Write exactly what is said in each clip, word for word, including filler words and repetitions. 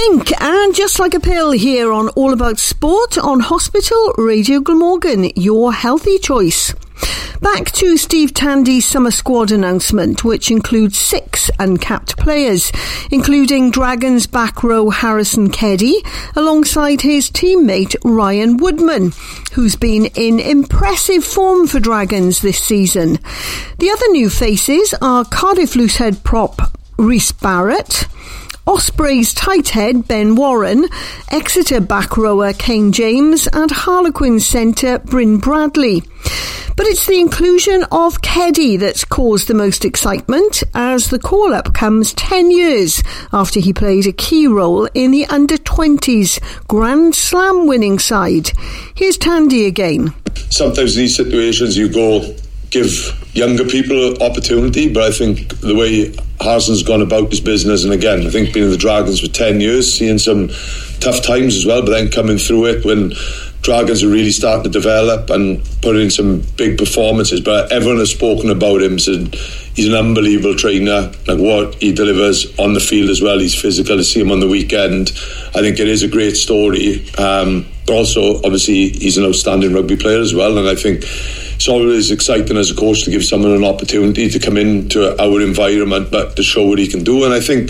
Pink and Just Like a Pill here on All About Sport on Hospital Radio Glamorgan, your healthy choice. Back to Steve Tandy's summer squad announcement, which includes six uncapped players, including Dragons back row Harrison Keddie, alongside his teammate Ryan Woodman, who's been in impressive form for Dragons this season. The other new faces are Cardiff loosehead prop Rhys Barrett, Ospreys tight head Ben Warren, Exeter back rower Kane James and Harlequin centre Bryn Bradley. But it's the inclusion of Keddie that's caused the most excitement, as the call-up comes ten years after he played a key role in the under twenties Grand Slam winning side. Here's Tandy again. Sometimes in these situations you go give younger people opportunity, but I think the way Harrison's gone about his business, and again, I think being in the Dragons for ten years, seeing some tough times as well, but then coming through it when Dragons are really starting to develop and put in some big performances. But everyone has spoken about him, said he's an unbelievable trainer, like what he delivers on the field as well. He's physical. To see him on the weekend, I think it is a great story. Um, but also, obviously, he's an outstanding rugby player as well, and I think it's always exciting as a coach to give someone an opportunity to come into our environment, but to show what he can do. And I think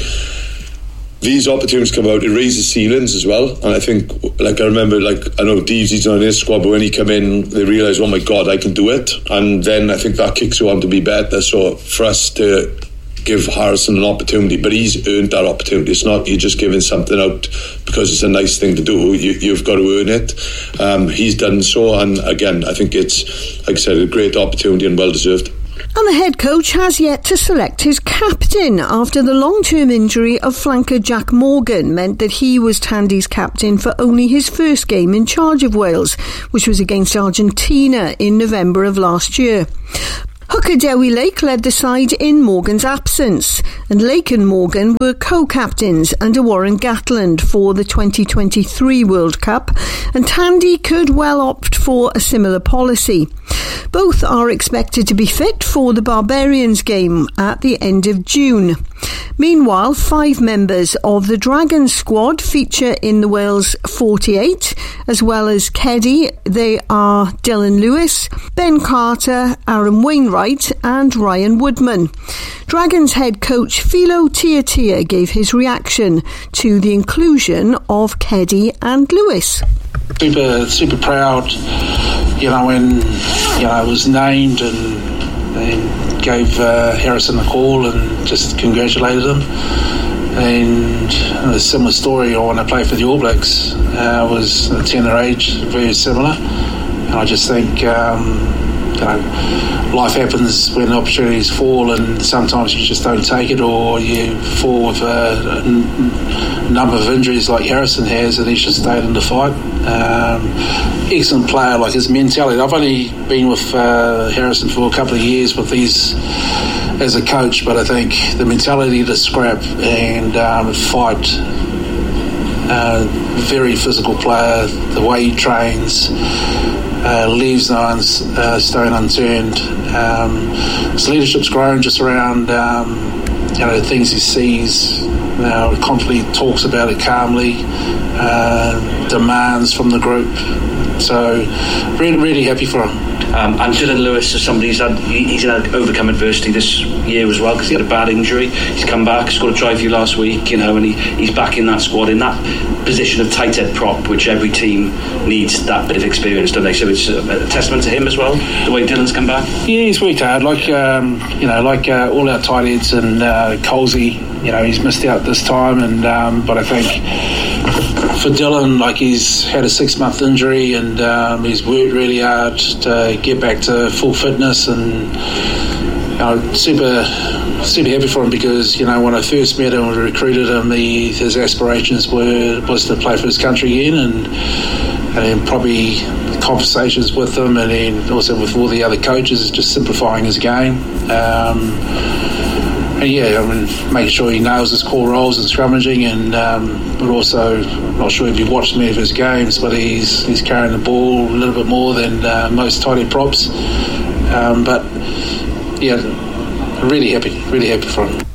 these opportunities come out, it raises ceilings as well. And I think, like I remember, like I know Deezy's on his squad, but when he come in, they realise, oh my God, I can do it. And then I think that kicks you on to be better. So for us to give Harrison an opportunity, but he's earned that opportunity. It's not you're just giving something out because it's a nice thing to do. You, you've got to earn it. Um, he's done so, and again, I think it's, like I said, a great opportunity and well deserved. And the head coach has yet to select his captain after the long-term injury of flanker Jack Morgan meant that he was Tandy's captain for only his first game in charge of Wales, which was against Argentina in November of last year. Hooker Dewi Lake led the side in Morgan's absence, and Lake and Morgan were co-captains under Warren Gatland for the twenty twenty-three World Cup, and Tandy could well opt for a similar policy. Both are expected to be fit for the Barbarians game at the end of June. Meanwhile, five members of the Dragons squad feature in the Wales forty-eight, as well as Keddie. They are Dylan Lewis, Ben Carter, Aaron Wainwright and Ryan Woodman. Dragons head coach Philo Tiatia gave his reaction to the inclusion of Keddie and Lewis. Super, super proud, you know, when you know I was named and, and gave uh, Harrison a call and just congratulated him. And a similar story when I played for the All Blacks. Uh, I was a tender age, very similar. And I just think, um, you know, life happens when opportunities fall, and sometimes you just don't take it, or you fall with a, a n- number of injuries like Harrison has, and he's just stayed in the fight. Um, excellent player, like his mentality. I've only been with uh, Harrison for a couple of years with these as a coach, but I think the mentality to scrap and um, fight, uh, very physical player, the way he trains, uh, leaves no uh, stone unturned. Um, his leadership's grown just around um, you know, the things he sees. You know, constantly talks about it calmly, uh, demands from the group. So really, really happy for him. Um, and Dylan Lewis is somebody who's had, he's had overcome adversity this year as well, because he had a bad injury. He's come back, scored a try for you last week, you know, and he, he's back in that squad in that position of tight head prop, which every team needs that bit of experience, don't they? So it's a, a testament to him as well, the way Dylan's come back. Yeah, he's worked hard, like um, you know, like uh, all our tight heads, and uh, Colsey, you know, he's missed out this time, and um, but I think for Dylan, like he's had a six-month injury, and um, he's worked really hard to get back to full fitness, and you know, super, super happy for him, because you know when I first met him and recruited him, he, his aspirations were was to play for his country again, and and then probably conversations with him, and then also with all the other coaches, just simplifying his game. Um, And yeah, I mean, making sure he nails his core roles in scrummaging, and um, but also, I'm not sure if you've watched many of his games, but he's he's carrying the ball a little bit more than uh, most tight end props. Um, but yeah, really happy, really happy for him.